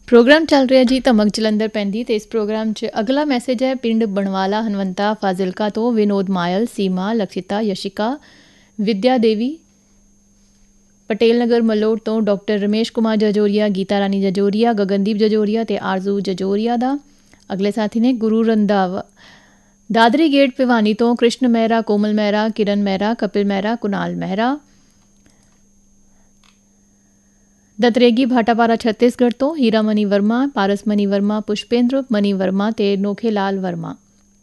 Programme चल रहा जी धमक जलंधर पैंदी तो इस प्रोग्राम च अगला मैसेज है पिंड बनवाला हनवंता फाजिलका तो विनोद मायल सीमा लक्षिता यशिका विद्या देवी पटेल नगर मलोट तो डॉक्टर रमेश कुमार जजोरिया गीता रानी जजोरिया गगनदीप जजोरिया ते आरजू जजोरिया दा। अगले साथी ने गुरु रंधावा दादरी गेट भिवानी तो कृष्ण मेहरा कोमल मेहरा किरण मेहरा कपिल मेहरा कुणाल मेहरा। दतरेगी भाटापारा छत्तीसगढ़ तो हीरा मनी वर्मा पारस मनी वर्मा पुष्पेंद्र मनी वर्मा ते नोखे लाल वर्मा।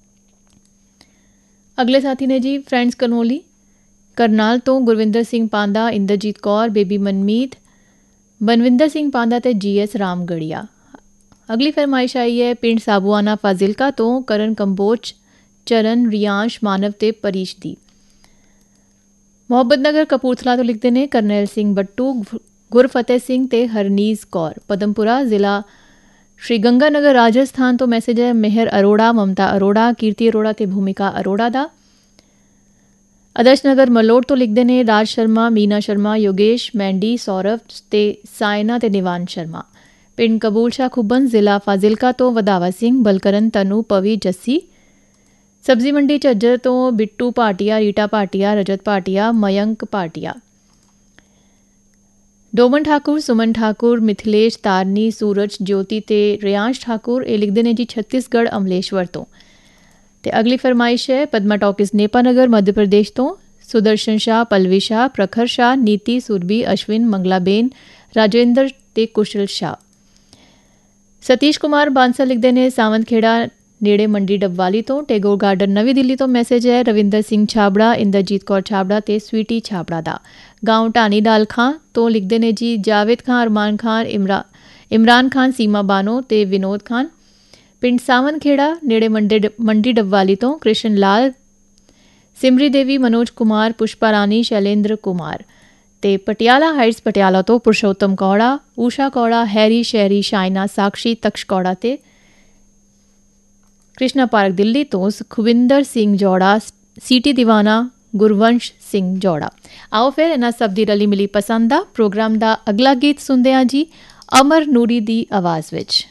अगले साथी ने जी फ्रेंड्स कनोली करनाल तो गुरविंदर सिंह पांदा इंद्रजीत कौर बेबी मनमीत बनविंदर सिंह पांदा ते जीएस रामगढ़िया। अगली फरमाइश आई है पिंड साबुआना फाजिलका तो करण कंबोज चरण रियांश मानव ते परीश दी। मोहब्बत नगर कपूरथला तो लिखते ने करनैल सिंह बट्टू गुरफतेह सिंह ते हरनीज कौर। पदमपुरा जिला श्री गंगानगर राजस्थान तो मैसेज है मेहर अरोड़ा ममता अरोड़ा कीर्ति अरोड़ा ते भूमिका अरोड़ा दा। आदर्श नगर मलोट तो लिखते ने राज शर्मा मीना शर्मा योगेश मैंडी सौरभ ते सायना ते निवान शर्मा। पिंड कबूल शाह खुबन जिला फाजिलका तो वदावा सिंह बलकरण तनु पवी जस्सी। सब्जी मंडी झज्जर तो बिट्टू भाटिया रीटा भाटिया रजत भाटिया मयंक भाटिया। डोमन ठाकुर सुमन ठाकुर मिथिलेश तारनी सूरज ज्योति ते रियांश ठाकुर ये लिखते हैं जी छत्तीसगढ़ अमलेश्वर तो। ते अगली फरमाइश है पद्मा टॉकिस नेपानगर मध्य प्रदेश तो सुदर्शन शाह पलवी शाह प्रखर शाह नीति सुरभि अश्विन मंगलाबेन राजेंद्र ते कुशल शाह। सतीश कुमार बांसा लिखते हैं सावंतखेड़ा नेड़े मंडी डबवाली तो टैगोर गार्डन नवी दिल्ली तो मैसेज है रविंदर सिंह छाबड़ा इंद्रजीत कौर छाबड़ा ते स्वीटी छाबड़ा दा। गांव टानी डाल खां तो लिखते ने जी जावेद खान अरमान खान इमरान खान सीमा बानो ते विनोद खान। पिंड सावंतखेड़ा नेड़े मंडी डबवाली तो कृष्ण लाल सिमरी देवी मनोज कुमार पुष्पा रानी शैलेंद्र कुमार। ते पटियाला हाइट्स पटियाला तो पुरुषोत्तम कौड़ा ऊषा कौड़ा हैरी शहरी शाइना साक्षी तक्ष कौड़ा ते कृष्णा पार्क दिल्ली तो सुखविंदर सिंह जौड़ा सीटी दीवाना गुरवंश सिंह जौड़ा। आओ फिर इन्हां सब दी रली मिली पसंद दा प्रोग्राम दा अगला गीत सुनदे हां जी अमर नूरी दी आवाज़ विच।